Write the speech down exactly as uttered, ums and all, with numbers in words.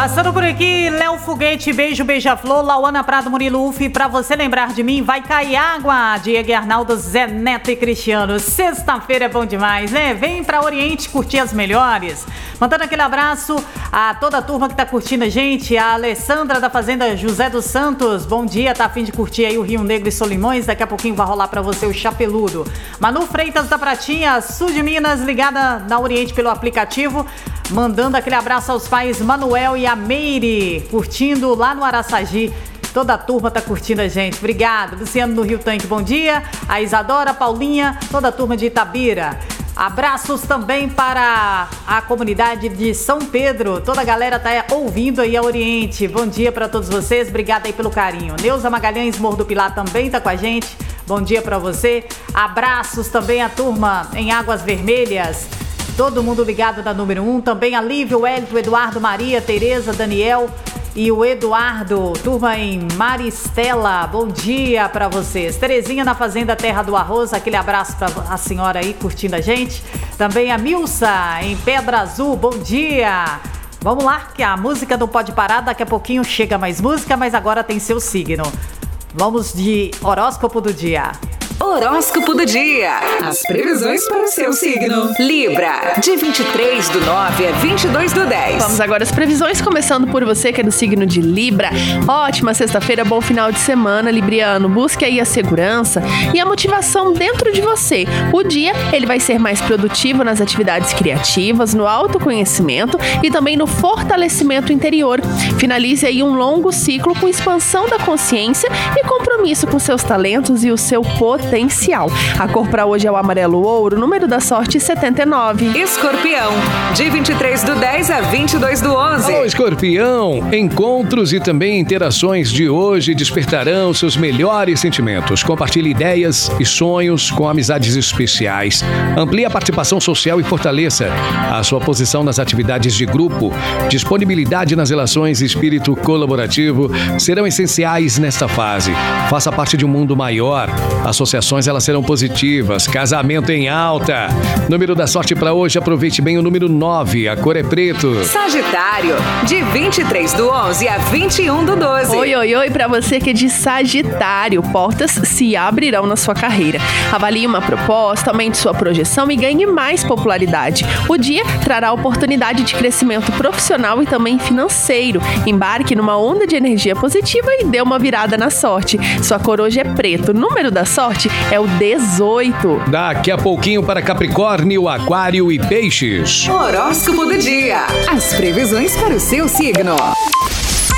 Passando por aqui, Léo Foguete, beijo, beija-flor, Lauana Prado, Murilo Ufi, pra você lembrar de mim, vai cair água, Diego Arnaldo, Zé Neto e Cristiano. Sexta-feira é bom demais, né? Vem pra Oriente curtir as melhores. Mandando aquele abraço a toda a turma que tá curtindo a gente, a Alessandra da Fazenda José dos Santos, bom dia, tá a fim de curtir aí o Rio Negro e Solimões, daqui a pouquinho vai rolar pra você o Chapeludo. Manu Freitas da Pratinha, sul de Minas, ligada na Oriente pelo aplicativo, mandando aquele abraço aos pais Manuel e a Meire, curtindo lá no Araçagi. Toda a turma tá curtindo a gente. Obrigado. Luciano do Rio Tanque, bom dia. A Isadora, a Paulinha, toda a turma de Itabira. Abraços também para a comunidade de São Pedro. Toda a galera tá ouvindo aí a Oriente. Bom dia para todos vocês. Obrigada aí pelo carinho. Neuza Magalhães, Morro do Pilar, também tá com a gente. Bom dia para você. Abraços também à turma em Águas Vermelhas. Todo mundo ligado na número um. Também a Lívia, o Hélito, Eduardo, Maria, Tereza, Daniel e o Eduardo. Turma em Maristela. Bom dia para vocês. Terezinha na Fazenda Terra do Arroz. Aquele abraço para a senhora aí curtindo a gente. Também a Milsa em Pedra Azul. Bom dia. Vamos lá, que a música não pode parar. Daqui a pouquinho chega mais música, mas agora tem seu signo. Vamos de horóscopo do dia. Horóscopo do dia. As previsões para o seu signo. Libra, de vinte e três do nove a vinte e dois do dez. Vamos agora às previsões, começando por você que é do signo de Libra. Ótima sexta-feira, bom final de semana, Libriano. Busque aí a segurança e a motivação dentro de você. O dia, ele vai ser mais produtivo nas atividades criativas, no autoconhecimento e também no fortalecimento interior. Finalize aí um longo ciclo com expansão da consciência e compromisso com seus talentos e o seu potencial. Potencial. A cor para hoje é o amarelo ouro, número da sorte setenta e nove. Escorpião, de vinte e três do dez a vinte e dois do onze. Alô, Escorpião! Encontros e também interações de hoje despertarão seus melhores sentimentos. Compartilhe ideias e sonhos com amizades especiais. Amplie a participação social e fortaleça a sua posição nas atividades de grupo. Disponibilidade nas relações e espírito colaborativo serão essenciais nesta fase. Faça parte de um mundo maior. Associações elas serão positivas, casamento em alta. Número da sorte para hoje, aproveite bem o número nove, a cor é preto. Sagitário, de vinte e três do onze a vinte e um do doze. Oi, oi, oi, para você que é de Sagitário, portas se abrirão na sua carreira. Avalie uma proposta, aumente sua projeção e ganhe mais popularidade. O dia trará oportunidade de crescimento profissional e também financeiro. Embarque numa onda de energia positiva e dê uma virada na sorte. Sua cor hoje é preto, número da sorte é o dezoito. Daqui a pouquinho para Capricórnio, Aquário e Peixes. Horóscopo do dia. As previsões para o seu signo.